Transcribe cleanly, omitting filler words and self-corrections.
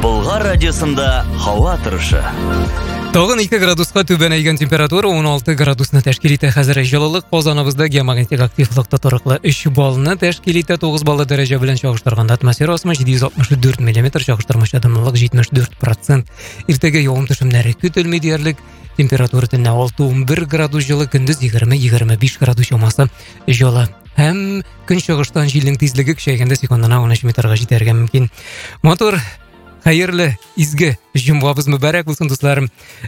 Болгар радиосында һава торышы. Тагын 2 градуска түбәнәйгән температура 16 градусны тәшкил итә. Хәзер җылылык Казаныбызда геомагнитик активлык тотрыклы 3 баллны тәшкил итә. 9 баллы дәрәҗә белән чагыштырганда атмосфера асмы 764 мм, чагыштырмача дымлылык 74%. Иртәгә явым-төшемнәре көтелми диярлек. Температура төнлә 6-11 градус җылы, көндез 20-25 градус чамасы җылы. Һәм көнчыгыштан җилнең тизлеге көчәйгәндә секундына 13 метрга җитәргә мөмкин. Мотор хәерле, изге җомгабыз мөбарәк булсын дусларым.